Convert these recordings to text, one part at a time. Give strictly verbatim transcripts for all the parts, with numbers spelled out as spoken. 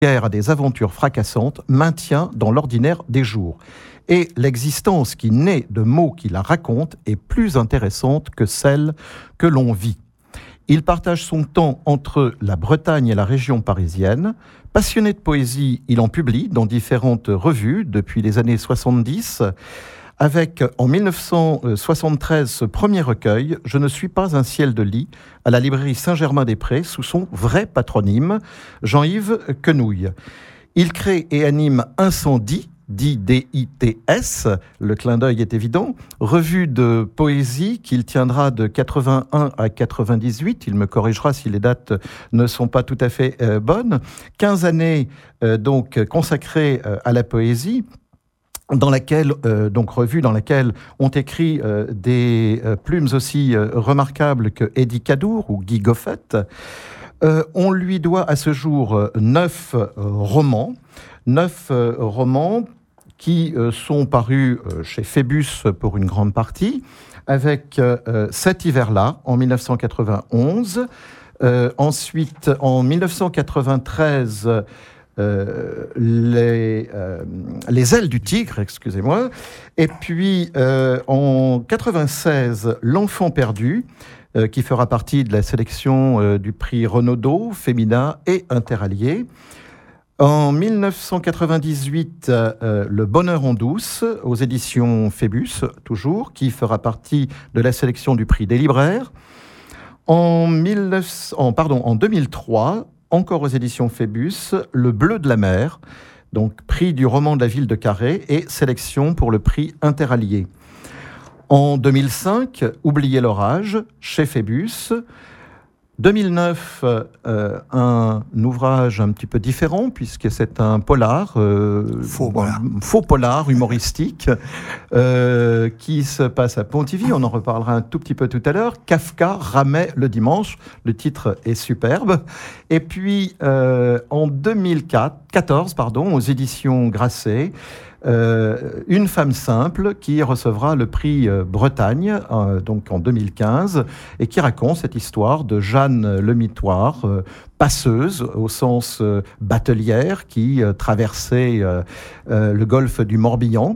à des aventures fracassantes, maintient dans l'ordinaire des jours. Et l'existence qui naît de mots qui la racontent est plus intéressante que celle que l'on vit. Il partage son temps entre la Bretagne et la région parisienne. Passionné de poésie, il en publie dans différentes revues depuis les années soixante-dix, avec en mille neuf cent soixante-treize ce premier recueil, « Je ne suis pas un ciel de lit », à la librairie Saint-Germain-des-Prés, sous son vrai patronyme, Jean-Yves Quenouille. Il crée et anime Incendie, dit D I T S, le clin d'œil est évident, revue de poésie qu'il tiendra de quatre-vingt-un à quatre-vingt-dix-huit, il me corrigera si les dates ne sont pas tout à fait euh, bonnes, quinze années euh, donc consacrées euh, à la poésie, dans laquelle, euh, donc revue dans laquelle ont écrit euh, des euh, plumes aussi euh, remarquables que Eddie Cadour ou Guy Goffet. Euh, on lui doit à ce jour euh, neuf euh, romans, neuf euh, romans qui euh, sont parus euh, chez Phébus pour une grande partie, avec euh, Cet hiver-là en mille neuf cent quatre-vingt-onze, euh, ensuite en mille neuf cent quatre-vingt-treize. Euh, les, euh, les ailes du tigre, excusez-moi, et puis euh, en quatre-vingt-seize, L'enfant perdu, euh, qui fera partie de la sélection euh, du prix Renaudot, féminin et interallié. En mille neuf cent quatre-vingt-dix-huit, euh, Le bonheur en douce, aux éditions Phébus, toujours, qui fera partie de la sélection du prix des libraires. En, mille neuf cents, en, pardon, en deux mille trois, encore aux éditions Phébus, Le bleu de la mer, donc prix du roman de la ville de Carhaix et sélection pour le prix interallié. En deux mille cinq, Oubliez l'orage, chez Phébus. deux mille neuf, euh, un ouvrage un petit peu différent, puisque c'est un polar, euh, faux, polar. faux polar humoristique, euh, qui se passe à Pontivy. On en reparlera un tout petit peu tout à l'heure. Kafka, Ramet, le dimanche. Le titre est superbe. Et puis, euh, en deux mille quatorze, pardon, aux éditions Grasset, Euh, Une femme simple qui recevra le prix euh, Bretagne, euh, donc en deux mille quinze, et qui raconte cette histoire de Jeanne Lemitoire, euh, passeuse au sens euh, batelière, qui euh, traversait euh, euh, le golfe du Morbihan.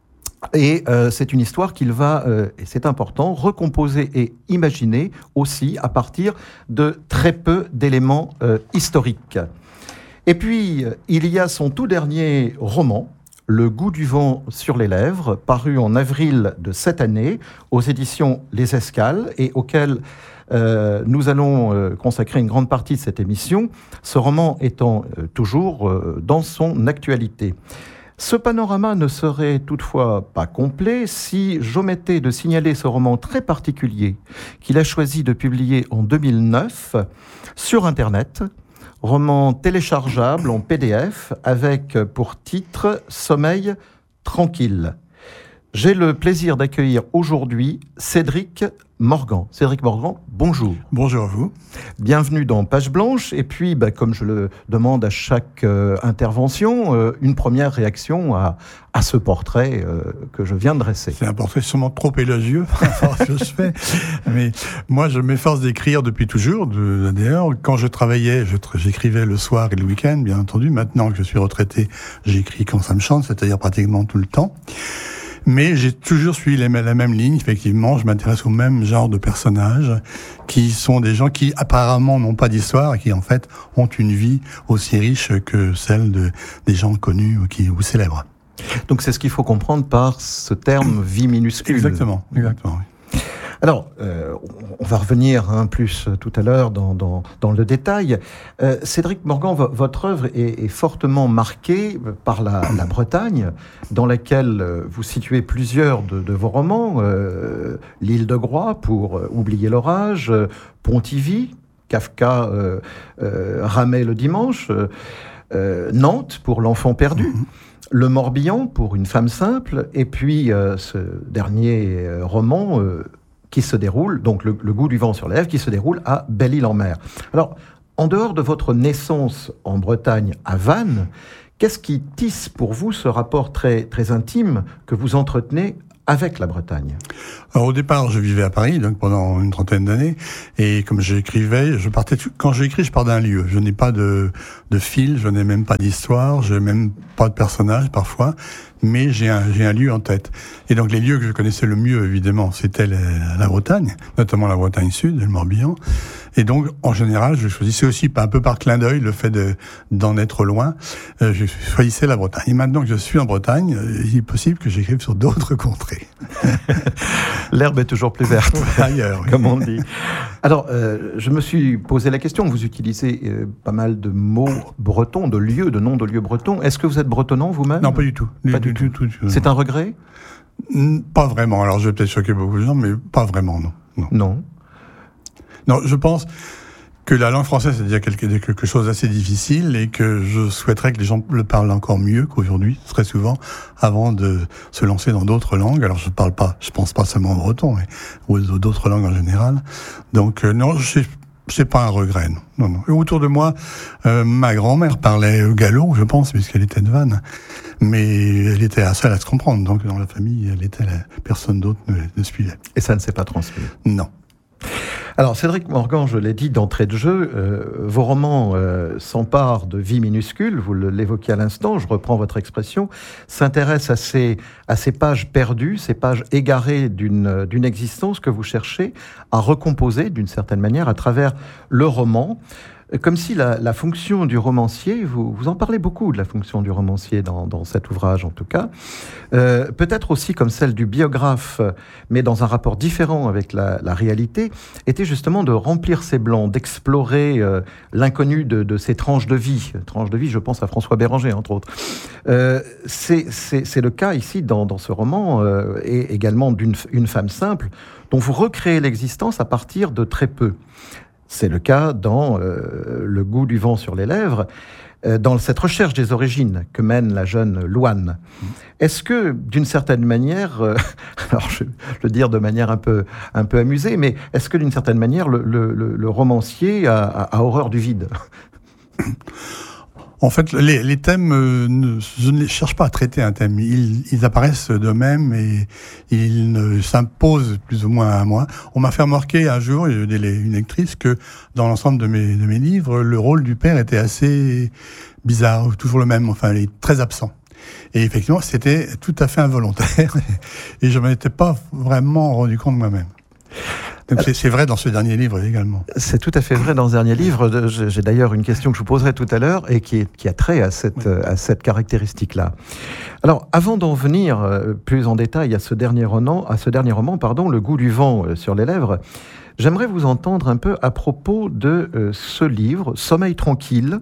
Et euh, c'est une histoire qu'il va, euh, et c'est important, recomposer et imaginer aussi à partir de très peu d'éléments euh, historiques. Et puis, il y a son tout dernier roman, Le goût du vent sur les lèvres, paru en avril de cette année aux éditions Les Escales et auquel euh, nous allons euh, consacrer une grande partie de cette émission, ce roman étant euh, toujours euh, dans son actualité. Ce panorama ne serait toutefois pas complet si j'omettais de signaler ce roman très particulier qu'il a choisi de publier en deux mille neuf sur Internet, roman téléchargeable en P D F avec pour titre « Sommeil tranquille ». J'ai le plaisir d'accueillir aujourd'hui Cédric Morgan. Cédric Morgan, bonjour. Bonjour à vous. Bienvenue dans Page Blanche. Et puis, bah, comme je le demande à chaque euh, intervention, euh, une première réaction à, à ce portrait euh, que je viens de dresser. C'est un portrait sûrement trop élogieux par rapport à ce que je fais. Mais moi, je m'efforce d'écrire depuis toujours. De, d'ailleurs, quand je travaillais, je, j'écrivais le soir et le week-end, bien entendu. Maintenant que je suis retraité, j'écris quand ça me chante, c'est-à-dire pratiquement tout le temps. Mais j'ai toujours suivi la même ligne, effectivement. Je m'intéresse au même genre de personnages, qui sont des gens qui apparemment n'ont pas d'histoire et qui en fait ont une vie aussi riche que celle de, des gens connus ou, qui, ou célèbres. Donc c'est ce qu'il faut comprendre par ce terme vie minuscule. Exactement, exactement, oui. Alors, euh, on va revenir hein, plus tout à l'heure dans, dans, dans le détail. Euh, Cédric Morgan, v- votre œuvre est, est fortement marquée par la, la Bretagne, dans laquelle vous situez plusieurs de, de vos romans. Euh, L'île de Groix, pour euh, Oublier l'orage, euh, Pontivy, Kafka, euh, euh, Ramet le dimanche, euh, Nantes, pour L'enfant perdu. Le Morbihan, pour Une femme simple, et puis euh, ce dernier euh, roman... Euh, qui se déroule, donc le, le goût du vent sur les lèvres, qui se déroule à Belle-Île-en-Mer. Alors, en dehors de votre naissance en Bretagne, à Vannes, qu'est-ce qui tisse pour vous ce rapport très, très intime que vous entretenez avec la Bretagne? Alors, au départ, je vivais à Paris, donc pendant une trentaine d'années, et comme j'écrivais, je partais. Quand j'écris, je pars d'un lieu. Je n'ai pas de de fil, je n'ai même pas d'histoire, je n'ai même pas de personnage parfois, mais j'ai un j'ai un lieu en tête. Et donc les lieux que je connaissais le mieux, évidemment, c'était la, la Bretagne, notamment la Bretagne Sud, le Morbihan. Et donc, en général, je choisissais aussi, un peu par clin d'œil, le fait de, d'en être loin, euh, je choisissais la Bretagne. Et maintenant que je suis en Bretagne, euh, il est possible que j'écrive sur d'autres contrées. L'herbe est toujours plus verte, ailleurs, oui. Comme on dit. Alors, euh, je me suis posé la question, vous utilisez euh, pas mal de mots bretons, de lieux, de noms de lieux bretons. Est-ce que vous êtes bretonnant vous-même? Non, pas du tout. Pas du, du tout. tout. tout C'est un regret? Pas vraiment. Alors, je vais peut-être choquer beaucoup de gens, mais pas vraiment, non. Non. Non. Non, je pense que la langue française, c'est déjà quelque, quelque chose d'assez difficile et que je souhaiterais que les gens le parlent encore mieux qu'aujourd'hui, très souvent, avant de se lancer dans d'autres langues. Alors, je parle pas, je pense pas seulement au breton, mais aux d'autres langues en général. Donc, euh, non, c'est, c'est pas un regret, non. non, non. Et autour de moi, euh, ma grand-mère parlait gallo, je pense, puisqu'elle était de Vannes. Mais elle était la seule à se comprendre. Donc, dans la famille, elle était la personne d'autre ne, ne suivait. Et ça ne s'est pas transmis? Non. Alors, Cédric Morgan, je l'ai dit d'entrée de jeu, euh, vos romans euh, s'emparent de vies minuscules, vous l'évoquiez à l'instant, je reprends votre expression, s'intéressent à ces, à ces pages perdues, ces pages égarées d'une, d'une existence que vous cherchez à recomposer d'une certaine manière à travers le roman. Comme si la, la fonction du romancier, vous, vous en parlez beaucoup de la fonction du romancier dans, dans cet ouvrage en tout cas, euh, peut-être aussi comme celle du biographe, mais dans un rapport différent avec la, la réalité, était justement de remplir ses blancs, d'explorer euh, l'inconnu de, de ces tranches de vie. Tranches de vie, je pense à François Béranger entre autres. Euh, c'est, c'est, c'est le cas ici dans, dans ce roman, euh, et également d'une une femme simple, dont vous recréez l'existence à partir de très peu. C'est le cas dans euh, Le goût du vent sur les lèvres, euh, dans cette recherche des origines que mène la jeune Louane. Mmh. Est-ce que, d'une certaine manière, euh, alors je vais le dire de manière un peu, un peu amusée, mais est-ce que, d'une certaine manière, le, le, le romancier a, a, a horreur du vide? En fait, les, les thèmes, euh, ne, je ne cherche pas à traiter un thème. Ils, ils apparaissent d'eux-mêmes et ils euh, s'imposent plus ou moins à moi. On m'a fait remarquer un jour, une lectrice, que dans l'ensemble de mes, de mes livres, le rôle du père était assez bizarre, toujours le même, enfin, il est très absent. Et effectivement, c'était tout à fait involontaire et je ne m'en étais pas vraiment rendu compte moi-même. Donc c'est, c'est vrai dans ce dernier livre également. C'est tout à fait vrai dans ce dernier livre. J'ai d'ailleurs une question que je vous poserai tout à l'heure et qui, est, qui a trait à cette, oui. à cette caractéristique-là. Alors, avant d'en venir plus en détail à ce dernier roman, à ce dernier roman pardon, Le goût du vent sur les lèvres, j'aimerais vous entendre un peu à propos de euh, ce livre, Sommeil tranquille.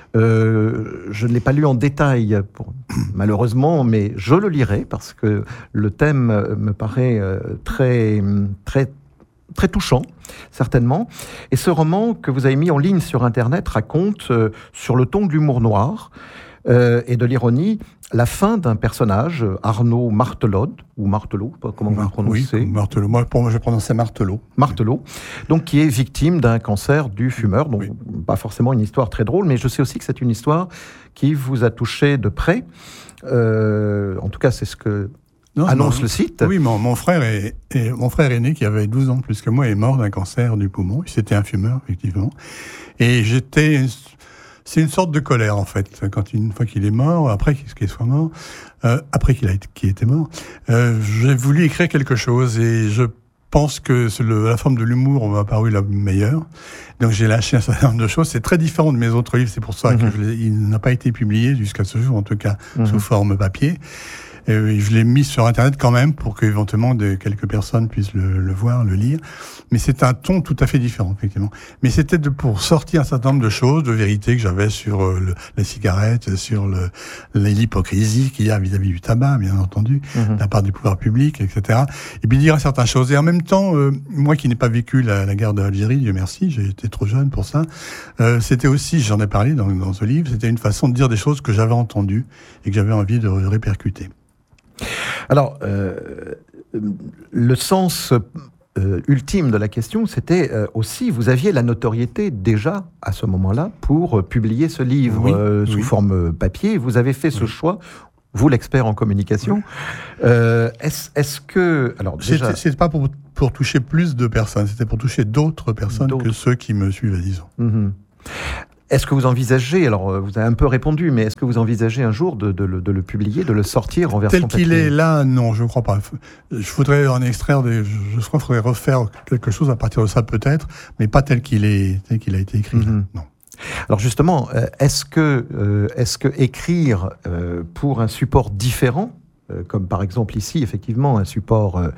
Euh, je ne l'ai pas lu en détail, pour, malheureusement, mais je le lirai parce que le thème me paraît euh, très, très très touchant, certainement. Et ce roman que vous avez mis en ligne sur Internet raconte, euh, sur le ton de l'humour noir euh, et de l'ironie, la fin d'un personnage, Arnaud Martelot, ou Martelot, comment vous le prononcez? Oui, Martelot. Moi, pour moi, je prononçais Martelot. Martelot, donc qui est victime d'un cancer du fumeur, donc oui. Pas forcément une histoire très drôle, mais je sais aussi que c'est une histoire qui vous a touché de près. Euh, en tout cas, c'est ce que... Non, annonce non, le site. Oui, mon, mon, frère est, est, mon frère aîné, qui avait douze ans plus que moi, est mort d'un cancer du poumon. C'était un fumeur, effectivement. Et j'étais... C'est une sorte de colère, en fait. Quand, une fois qu'il est mort, après qu'il soit mort, euh, après qu'il, a été, qu'il était mort, euh, j'ai voulu écrire quelque chose et je pense que le, la forme de l'humour m'a paru la meilleure. Donc j'ai lâché un certain nombre de choses. C'est très différent de mes autres livres. C'est pour ça mm-hmm. qu'il n'a pas été publié jusqu'à ce jour, en tout cas, mm-hmm. sous forme papier. Et je l'ai mis sur Internet quand même pour qu'éventuellement de quelques personnes puissent le, le voir, le lire. Mais c'est un ton tout à fait différent, effectivement. Mais c'était de, pour sortir un certain nombre de choses, de vérités que j'avais sur le, la cigarette, sur le, l'hypocrisie qu'il y a vis-à-vis du tabac, bien entendu, mm-hmm. de la part du pouvoir public, et cetera. Et puis dire certaines choses. Et en même temps, euh, moi qui n'ai pas vécu la, la guerre d'Algérie, Dieu merci, j'ai été trop jeune pour ça, euh, c'était aussi, j'en ai parlé dans, dans ce livre, c'était une façon de dire des choses que j'avais entendues et que j'avais envie de répercuter. Alors, euh, le sens euh, ultime de la question, c'était euh, aussi, vous aviez la notoriété déjà, à ce moment-là, pour euh, publier ce livre oui, euh, sous oui. forme papier. Vous avez fait oui. ce choix, vous l'expert en communication. Euh, est-ce, est-ce que... Alors, déjà... C'était, c'était pas pour, pour toucher plus de personnes, c'était pour toucher d'autres personnes d'autres. que ceux qui me suivaient, disons. Mm-hmm. Est-ce que vous envisagez, alors vous avez un peu répondu, mais est-ce que vous envisagez un jour de, de, de, de le publier, de le sortir en version tel qu'il papier ? est là, non, je ne crois pas. Je voudrais en extraire, des, je crois qu'il faudrait refaire quelque chose à partir de ça peut-être, mais pas tel qu'il, est, tel qu'il a été écrit. Mm-hmm. Là, non. Alors justement, est-ce que, euh, est-ce que écrire euh, pour un support différent, euh, comme par exemple ici, effectivement, un support euh,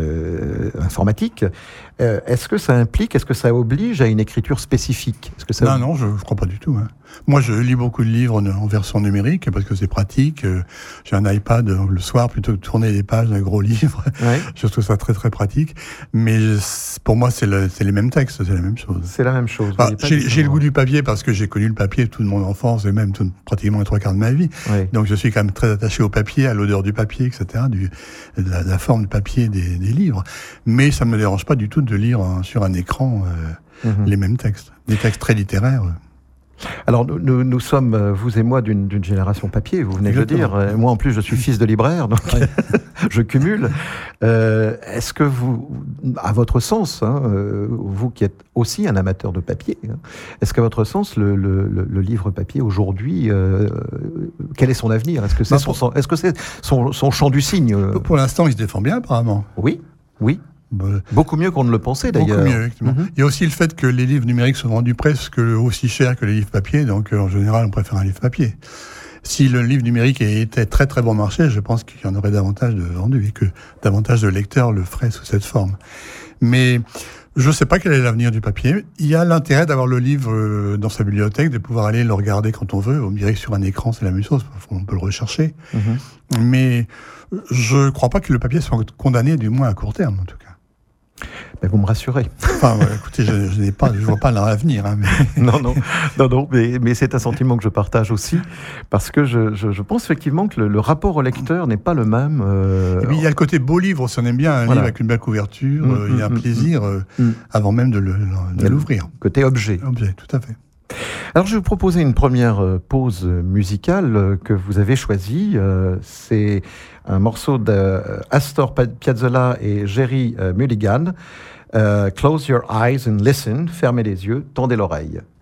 euh, informatique, euh, est-ce que ça implique, est-ce que ça oblige à une écriture spécifique ? Est-ce que ça... Non, non, je ne crois pas du tout. Hein. Moi, je lis beaucoup de livres en version numérique parce que c'est pratique. J'ai un iPad le soir, plutôt que de tourner les pages d'un gros livre. Ouais. Je trouve ça très, très pratique. Mais pour moi, c'est, le, c'est les mêmes textes, c'est la même chose. C'est la même chose. Ah, j'ai, j'ai le goût du papier parce que j'ai connu le papier toute mon enfance et même tout, pratiquement les trois quarts de ma vie. Ouais. Donc, je suis quand même très attaché au papier, à l'odeur du papier, et cetera, du, de la, de la forme du papier des, des livres. Mais ça ne me dérange pas du tout de lire hein, sur un écran euh, mmh. les mêmes textes. Des textes très littéraires. Alors, nous, nous, nous sommes, vous et moi, d'une, d'une génération papier, vous venez Exactement. de le dire. Moi, en plus, je suis fils de libraire, donc ouais. je cumule. Euh, est-ce que vous, à votre sens, hein, vous qui êtes aussi un amateur de papier, hein, est-ce qu'à votre sens, le, le, le livre papier, aujourd'hui, euh, quel est son avenir ? Est-ce que c'est, bah, son, est-ce que c'est son, son champ du cygne ? Pour l'instant, il se défend bien, apparemment. Oui, oui. Bah, beaucoup mieux qu'on ne le pensait d'ailleurs. Beaucoup mieux, effectivement. Mm-hmm. Il y a aussi le fait que les livres numériques sont vendus presque aussi cher que les livres papier, donc en général on préfère un livre papier. Si le livre numérique était très très bon marché, je pense qu'il y en aurait davantage de vendus et que davantage de lecteurs le feraient sous cette forme. Mais je ne sais pas quel est l'avenir du papier. Il y a l'intérêt d'avoir le livre dans sa bibliothèque, de pouvoir aller le regarder quand on veut. On dirait que sur un écran c'est la même chose, on peut le rechercher. Mm-hmm. Mais je ne crois pas que le papier soit condamné, du moins à court terme en tout cas. Ben vous me rassurez. Enfin, ouais, écoutez, je, je n'ai pas, je vois pas l'avenir. Hein, mais... Non, non, non, non, mais, mais c'est un sentiment que je partage aussi, parce que je, je, je pense effectivement que le, le rapport au lecteur n'est pas le même. Euh... Et puis il y a le côté beau livre, si on aime bien un voilà. livre avec une belle couverture, mmh, euh, il y a un mmh, plaisir mmh. Euh, avant même de, le, de l'ouvrir. Côté objet. Objet, tout à fait. Alors je vais vous proposer une première pause musicale que vous avez choisie. C'est un morceau d'Astor Piazzolla et Jerry Mulligan. Uh, Close your eyes and listen. Fermez les yeux, tendez l'oreille.